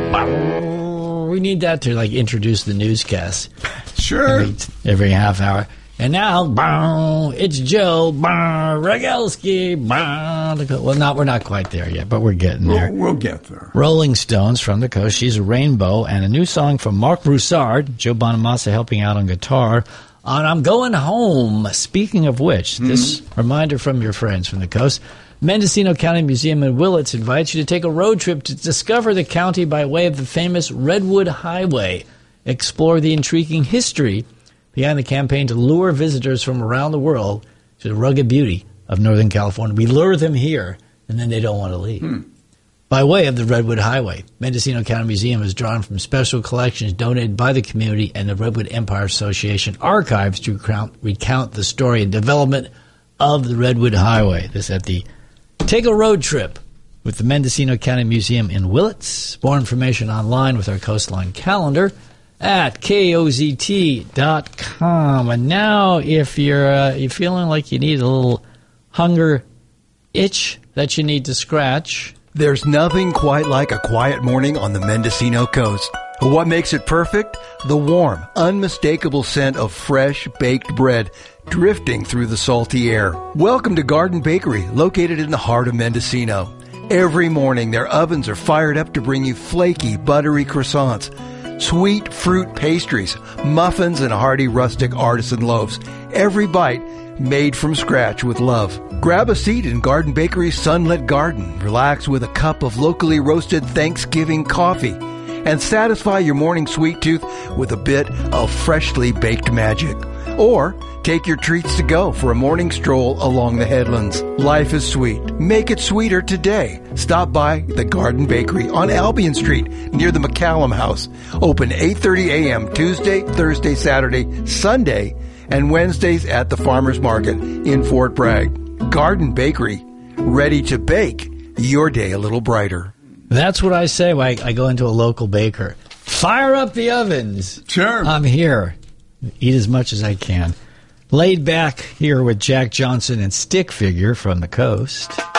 We need that to like introduce the newscast. Sure. Every half hour. And now, it's Joe Rogalski. Well, we're not quite there yet, but we're getting there. We'll get there. Rolling Stones from the Coast. She's a Rainbow. And a new song from Mark Broussard. Joe Bonamassa helping out on guitar. On I'm Going Home. Speaking of which, this reminder from your friends from the Coast. Mendocino County Museum in Willits invites you to take a road trip to discover the county by way of the famous Redwood Highway. Explore the intriguing history behind the campaign to lure visitors from around the world to the rugged beauty of Northern California. We lure them here, and then they don't want to leave. By way of the Redwood Highway, Mendocino County Museum is drawn from special collections donated by the community and the Redwood Empire Association archives to recount the story and development of the Redwood Highway. This at the Take a Road Trip with the Mendocino County Museum in Willits. More information online with our Coastline calendar at KOZT.com. And now, if you're feeling like you need a little hunger itch that you need to scratch, there's nothing quite like a quiet morning on the Mendocino coast. What makes it perfect? The warm, unmistakable scent of fresh baked bread drifting through the salty air. Welcome to Garden Bakery, located in the heart of Mendocino. Every morning, their ovens are fired up to bring you flaky, buttery croissants, sweet fruit pastries, muffins, and hearty rustic artisan loaves. Every bite made from scratch with love. Grab a seat in Garden Bakery's Sunlit Garden. Relax with a cup of locally roasted Thanksgiving coffee. And satisfy your morning sweet tooth with a bit of freshly baked magic. Or take your treats to go for a morning stroll along the headlands. Life is sweet. Make it sweeter today. Stop by the Garden Bakery on Albion Street near the McCallum House. Open 8:30 a.m. Tuesday, Thursday, Saturday, Sunday, and Wednesdays at the Farmers Market in Fort Bragg. Garden Bakery, ready to bake your day a little brighter. That's what I say when I go into a local baker. Fire up the ovens. Sure. I'm here. Eat as much as I can. Laid back here with Jack Johnson and Stick Figure from the Coast.